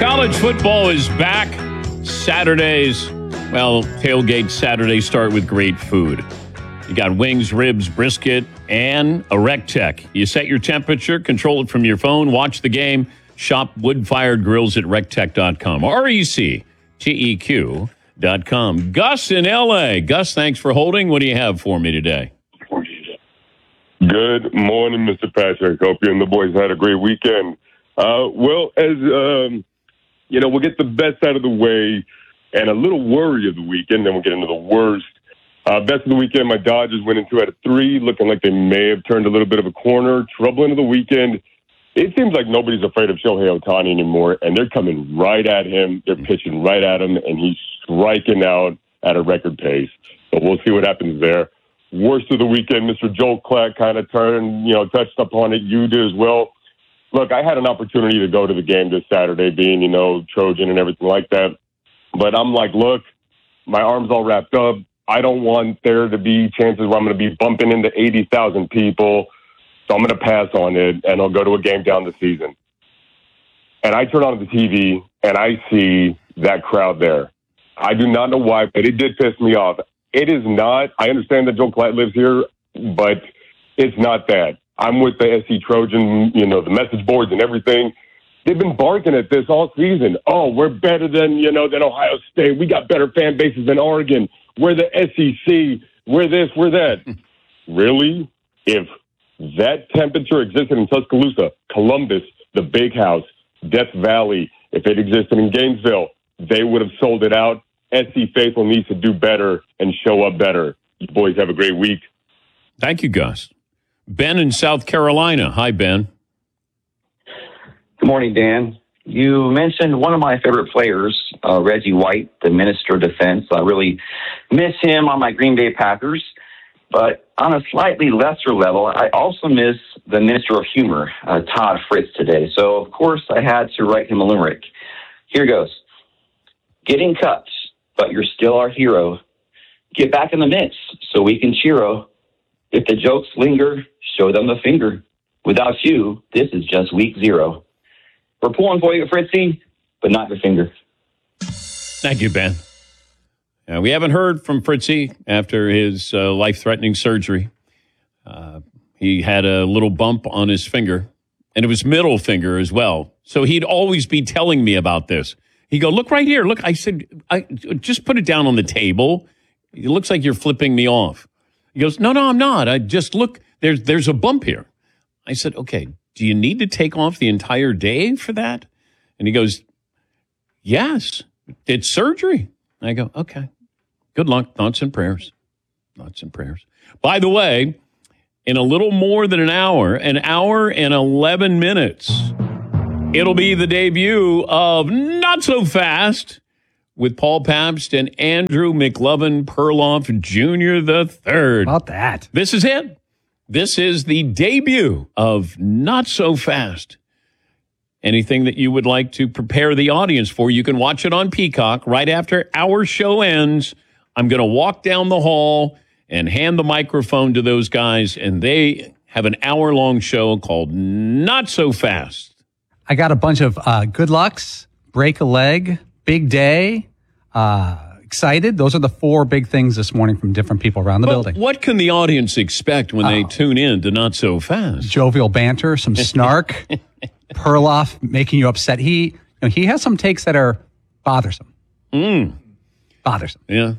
College football is back. Saturdays, tailgate Saturdays start with great food. You got wings, ribs, brisket, and a RecTech. You set your temperature, control it from your phone, watch the game, shop wood-fired grills at rectech.com. RECTEQ.com. Gus in L.A. Gus, thanks for holding. What do you have for me today? Good morning, Mr. Patrick. Hope you and the boys had a great weekend. We'll get the best out of the way and a little worry of the weekend, then we'll get into the worst. Best of the weekend, my Dodgers went into at a 3, looking like they may have turned a little bit of a corner. Trouble into the weekend. It seems like nobody's afraid of Shohei Ohtani anymore, and they're coming right at him. They're pitching right at him, and he's striking out at a record pace. So we'll see what happens there. Worst of the weekend, Mr. Joel Klatt kind of touched upon it. You did as well. Look, I had an opportunity to go to the game this Saturday, being, Trojan and everything like that. But I'm like, look, my arm's all wrapped up. I don't want there to be chances where I'm going to be bumping into 80,000 people. So I'm going to pass on it, and I'll go to a game down the season. And I turn on the TV, and I see that crowd there. I do not know why, but it did piss me off. It is not. I understand that Joel Klatt lives here, but it's not that. I'm with the SC Trojan, the message boards and everything. They've been barking at this all season. Oh, we're better than Ohio State. We got better fan bases than Oregon. We're the SEC. We're this, we're that. Really? If that temperature existed in Tuscaloosa, Columbus, the Big House, Death Valley, if it existed in Gainesville, they would have sold it out. SC Faithful needs to do better and show up better. You boys have a great week. Thank you, Gus. Ben in South Carolina. Hi, Ben. Good morning, Dan. You mentioned one of my favorite players, Reggie White, the Minister of Defense. I really miss him on my Green Bay Packers. But on a slightly lesser level, I also miss the Minister of Humor, Todd Fritz, today. So, of course, I had to write him a limerick. Here goes. Getting cut, but you're still our hero. Get back in the mix so we can cheer-o. If the jokes linger, show them the finger. Without you, this is just week 0. We're pulling for you, Fritzy, but not your finger. Thank you, Ben. We haven't heard from Fritzy after his life-threatening surgery. He had a little bump on his finger, and it was middle finger as well. So he'd always be telling me about this. He'd go, look right here. Look, I said, just put it down on the table. It looks like you're flipping me off. He goes, no, I'm not. I just look, there's a bump here. I said, okay, do you need to take off the entire day for that? And he goes, yes, it's surgery. I go, okay, good luck. Thoughts and prayers. Thoughts and prayers. By the way, in a little more than an hour and 11 minutes, it'll be the debut of Not So Fast with Paul Pabst and Andrew McLovin Perloff Jr. III. About that. This is it. This is the debut of Not So Fast. Anything that you would like to prepare the audience for, you can watch it on Peacock right after our show ends. I'm going to walk down the hall and hand the microphone to those guys, and they have an hour-long show called Not So Fast. I got a bunch of good lucks, break a leg, big day, excited. Those are the 4 big things this morning from different people around the building. What can the audience expect when they tune in to Not So Fast? Jovial banter, some snark, Perloff making you upset. He has some takes that are bothersome. Bothersome. Yeah.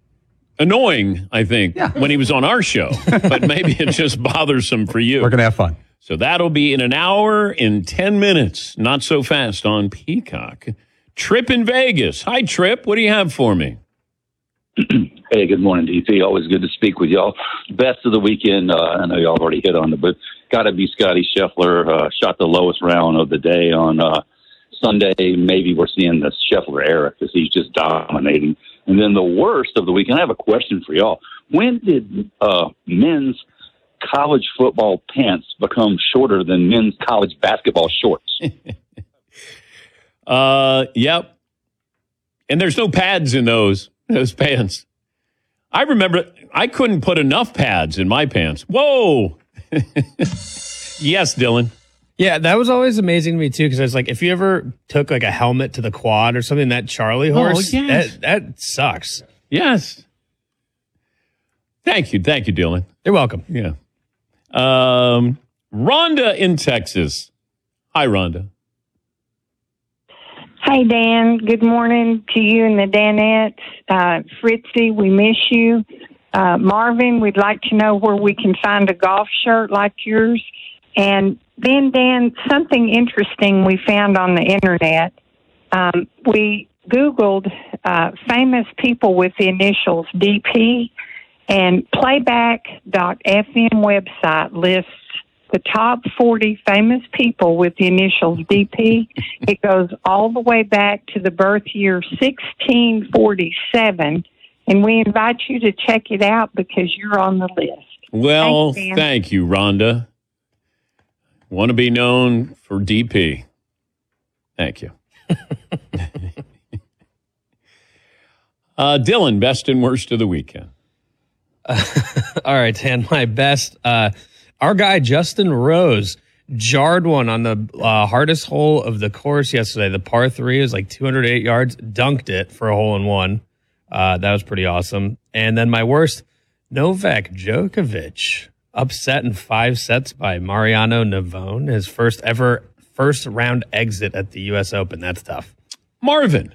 Annoying, I think, when he was on our show. But maybe it's just bothersome for you. We're going to have fun. So that'll be in an hour and 10 minutes. Not So Fast on Peacock. Trip in Vegas. Hi, Trip. What do you have for me? Hey, good morning, DC. Always good to speak with y'all. Best of the weekend. I know y'all already hit on it, but got to be Scotty Scheffler. Shot the lowest round of the day on Sunday. Maybe we're seeing the Scheffler era because he's just dominating. And then the worst of the weekend, I have a question for y'all. When did men's college football pants become shorter than men's college basketball shorts? Yep. And there's no pads in those pants. I remember I couldn't put enough pads in my pants. Whoa. Yes, Dylan. Yeah, that was always amazing to me too, because I was like, if you ever took like a helmet to the quad or something, that Charlie horse, that sucks. Yes. Thank you, Dylan. You're welcome. Yeah. Rhonda in Texas. Hi, Rhonda. Hey, Dan. Good morning to you and the Danettes. Fritzy, we miss you. Marvin, we'd like to know where we can find a golf shirt like yours. And then, Dan, something interesting we found on the internet. We Googled famous people with the initials DP, and Playback.fm website lists the top 40 famous people with the initials DP. It goes all the way back to the birth year 1647, and we invite you to check it out because you're on the list. Well, Thanks, Dan. thank you, Rhonda. Want to be known for DP. Thank you. Dylan, best and worst of the weekend. All right, Dan, my best. Our guy, Justin Rose, jarred one on the hardest hole of the course yesterday. The par 3 is like 208 yards, dunked it for a hole-in-one. That was pretty awesome. And then my worst, Novak Djokovic, upset in 5 sets by Mariano Navone, his first round exit at the U.S. Open. That's tough. Marvin.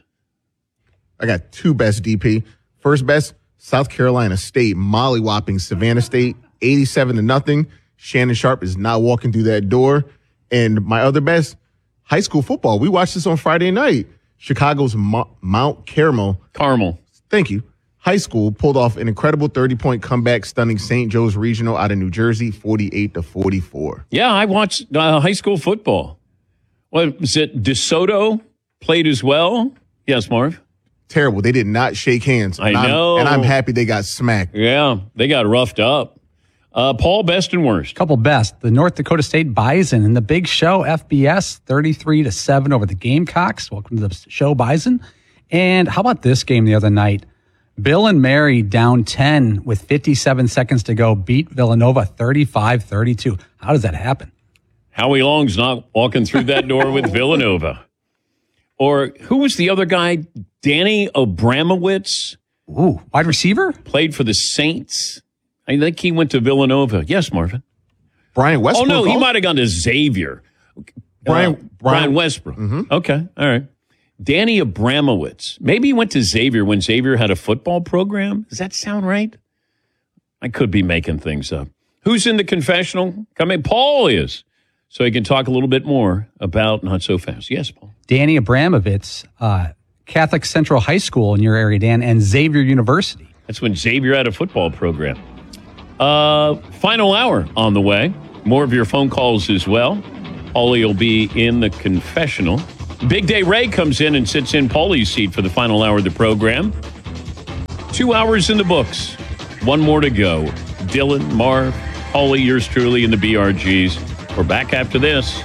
I got 2 best DP. First best, South Carolina State molly-whopping Savannah State, 87-0. Shannon Sharp is not walking through that door. And my other best, high school football. We watched this on Friday night. Chicago's Mount Carmel. Thank you. High school pulled off an incredible 30-point comeback, stunning St. Joe's Regional out of New Jersey, 48-44. Yeah, I watched high school football. What was it? DeSoto played as well? Yes, Marv? Terrible. They did not shake hands. I know. And I'm happy they got smacked. Yeah, they got roughed up. Paul, best and worst. Couple best. The North Dakota State Bison in the big show, FBS, 33-7 over the Gamecocks. Welcome to the show, Bison. And how about this game the other night? Bill and Mary down 10 with 57 seconds to go, beat Villanova 35-32. How does that happen? Howie Long's not walking through that door with Villanova. Or who was the other guy? Danny Abramowitz. Ooh, wide receiver? Played for the Saints. I think he went to Villanova. Yes, Marvin. Brian Westbrook. Oh, no, he might have gone to Xavier. Brian Westbrook. Mm-hmm. Okay, all right. Danny Abramowitz. Maybe he went to Xavier when Xavier had a football program. Does that sound right? I could be making things up. Who's in the confessional? Paul is. So he can talk a little bit more about Not So Fast. Yes, Paul. Danny Abramovitz, Catholic Central High School in your area, Dan, and Xavier University. That's when Xavier had a football program. Final hour on the way. More of your phone calls as well. Paulie will be in the confessional. Big Day Ray comes in and sits in Paulie's seat for the final hour of the program. 2 hours in the books. One more to go. Dylan, Marv, Paulie, yours truly, and the BRGs. We're back after this.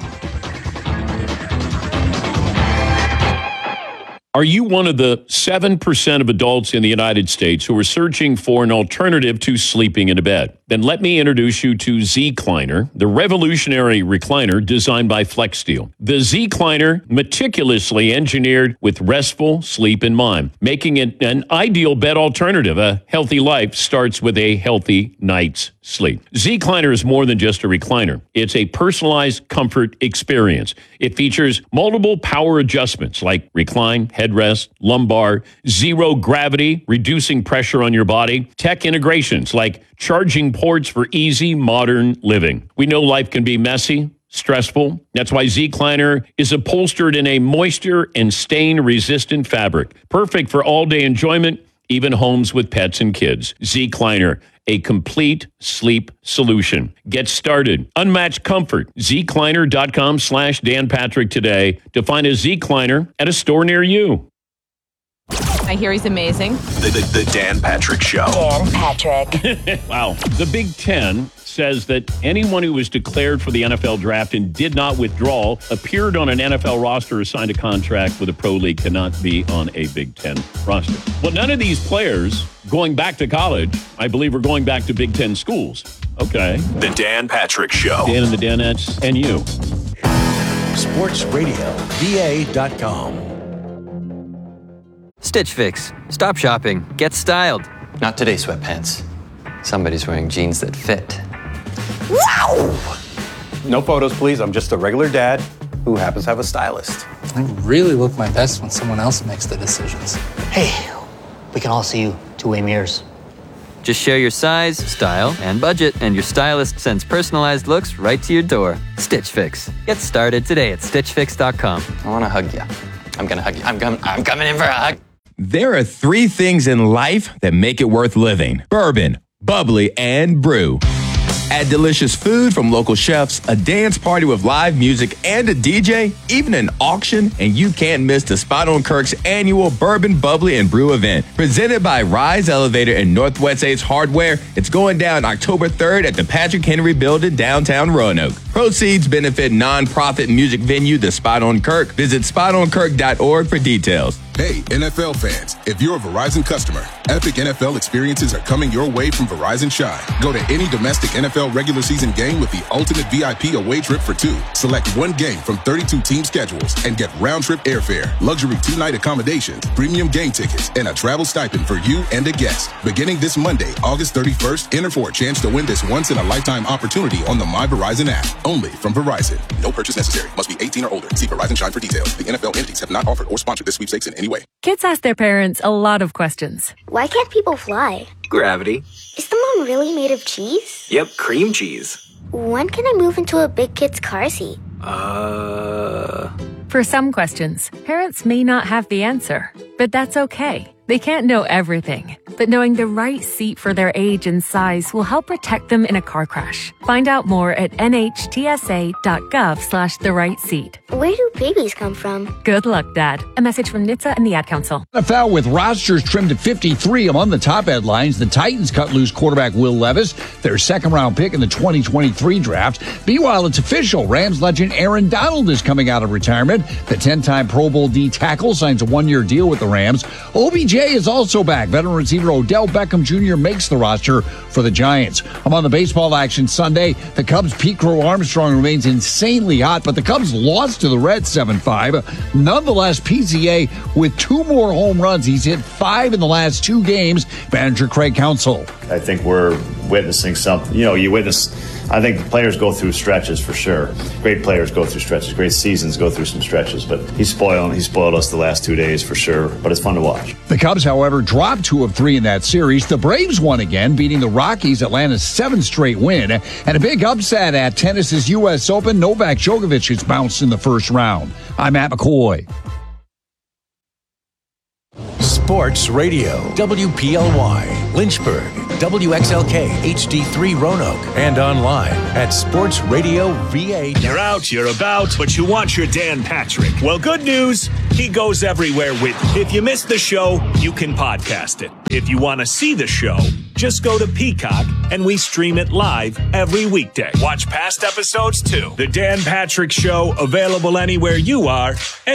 Are you one of the 7% of adults in the United States who are searching for an alternative to sleeping in a bed? Then let me introduce you to Zecliner, the revolutionary recliner designed by FlexSteel. The Zecliner, meticulously engineered with restful sleep in mind, making it an ideal bed alternative. A healthy life starts with a healthy night's sleep. Zecliner is more than just a recliner. It's a personalized comfort experience. It features multiple power adjustments like recline, headrest, lumbar, zero gravity, reducing pressure on your body, tech integrations like charging ports for easy modern living. We know life can be messy, stressful. That's why Zecliner is upholstered in a moisture and stain-resistant fabric, perfect for all-day enjoyment, even homes with pets and kids. Zecliner, a complete sleep solution. Get started. Unmatched comfort. Zecliner.com/Dan Patrick today to find a Zecliner at a store near you. I hear he's amazing. The Dan Patrick Show. Dan Patrick. Wow. The Big Ten says that anyone who was declared for the NFL draft and did not withdraw, appeared on an NFL roster or signed a contract with a pro league cannot be on a Big Ten roster. Well, none of these players going back to college, I believe, are going back to Big Ten schools. Okay. The Dan Patrick Show. Dan and the Danettes and you. SportsRadioVA.com. Stitch Fix. Stop shopping. Get styled. Not today, sweatpants. Somebody's wearing jeans that fit. Wow! No photos, please. I'm just a regular dad who happens to have a stylist. I really look my best when someone else makes the decisions. Hey, we can all see you two-way mirrors. Just share your size, style, and budget, and your stylist sends personalized looks right to your door. Stitch Fix. Get started today at StitchFix.com. I want to hug you. I'm going to hug you. I'm coming in for a hug. There are 3 things in life that make it worth living: bourbon, bubbly, and brew. Add delicious food from local chefs, a dance party with live music, and a DJ, even an auction, and you can't miss the Spot on Kirk's annual Bourbon, Bubbly, and Brew event. Presented by Rise Elevator and Northwest Ace Hardware, it's going down October 3rd at the Patrick Henry Building, downtown Roanoke. Proceeds benefit nonprofit music venue, the Spot on Kirk. Visit spotonkirk.org for details. Hey, NFL fans, if you're a Verizon customer, epic NFL experiences are coming your way from Verizon Shine. Go to any domestic NFL regular season game with the ultimate VIP away trip for 2. Select one game from 32 team schedules and get round-trip airfare, luxury 2-night accommodations, premium game tickets, and a travel stipend for you and a guest. Beginning this Monday, August 31st, enter for a chance to win this once-in-a-lifetime opportunity on the My Verizon app. Only from Verizon. No purchase necessary. Must be 18 or older. See Verizon Shine for details. The NFL entities have not offered or sponsored this sweepstakes in any way. Kids ask their parents a lot of questions. Why can't people fly? Gravity. Is the moon really made of cheese? Yep, cream cheese. When can I move into a big kid's car seat? For some questions, parents may not have the answer, but that's okay. They can't know everything, but knowing the right seat for their age and size will help protect them in a car crash. Find out more at nhtsa.gov/the right seat. Where do babies come from? Good luck, Dad. A message from NHTSA and the Ad Council. NFL with rosters trimmed to 53 among the top headlines. The Titans cut loose quarterback Will Levis, their second-round pick in the 2023 draft. Meanwhile, it's official. Rams legend Aaron Donald is coming out of retirement. The 10-time Pro Bowl D tackle signs a one-year deal with the Rams. OBJ is also back. Veteran receiver Odell Beckham Jr. makes the roster for the Giants. Among the baseball action Sunday, the Cubs' Pete Crow Armstrong remains insanely hot, but the Cubs lost to the Reds 7-5. Nonetheless, PCA with 2 more home runs. He's hit 5 in the last 2 games. Manager Craig Counsell. I think we're witnessing something. I think players go through stretches for sure. Great players go through stretches. Great seasons go through some stretches. But he spoiled us the last 2 days for sure. But it's fun to watch. The Cubs, however, dropped 2 of 3 in that series. The Braves won again, beating the Rockies, Atlanta's 7th straight win. And a big upset at tennis's U.S. Open. Novak Djokovic has bounced in the first round. I'm Matt McCoy. Sports Radio, WPLY, Lynchburg, WXLK, HD3 Roanoke, and online at sportsradiova.com. You're out, you're about, but you want your Dan Patrick. Well, good news, he goes everywhere with you. If you missed the show, you can podcast it. If you want to see the show, just go to Peacock, and we stream it live every weekday. Watch past episodes, too. The Dan Patrick Show, available anywhere you are.